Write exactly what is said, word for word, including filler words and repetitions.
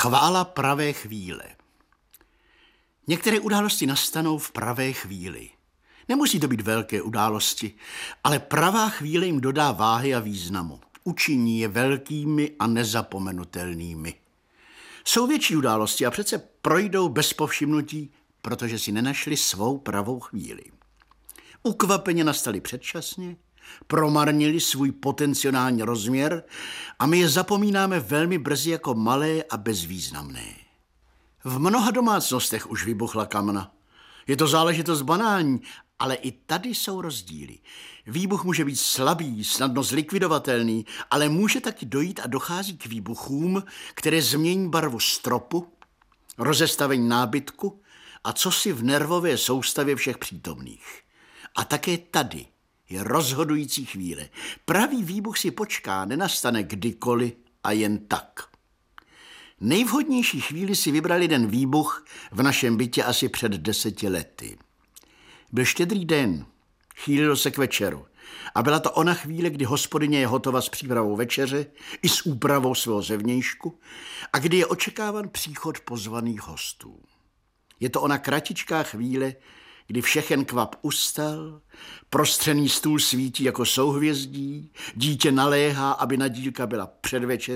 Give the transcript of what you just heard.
Chvála pravé chvíle. Některé události nastanou v pravé chvíli. Nemusí to být velké události, ale pravá chvíle jim dodá váhy a významu. Učiní je velkými a nezapomenutelnými. Jsou větší události a přece projdou bez povšimnutí, protože si nenašli svou pravou chvíli. Ukvapeně nastali předčasně, promarnili svůj potenciální rozměr a my je zapomínáme velmi brzy jako malé a bezvýznamné. V mnoha domácnostech už vybuchla kamna. Je to záležitost banální, ale i tady jsou rozdíly. Výbuch může být slabý, snadno zlikvidovatelný, ale může taky dojít a dochází k výbuchům, které změní barvu stropu, rozestavení nábytku a cosi v nervové soustavě všech přítomných. A také tady je rozhodující chvíle. Pravý výbuch si počká, nenastane kdykoliv a jen tak. Nejvhodnější chvíli si vybral jeden výbuch v našem bytě asi před deseti lety. Byl štědrý den, chýlilo se k večeru a byla to ona chvíle, kdy hospodyně je hotova s přípravou večeře i s úpravou svého zevnějšku a kdy je očekáván příchod pozvaných hostů. Je to ona kratičká chvíle, kdy všechen kvap ustal, prostřený stůl svítí jako souhvězdí, dítě naléhá, aby nadílka byla předvečer.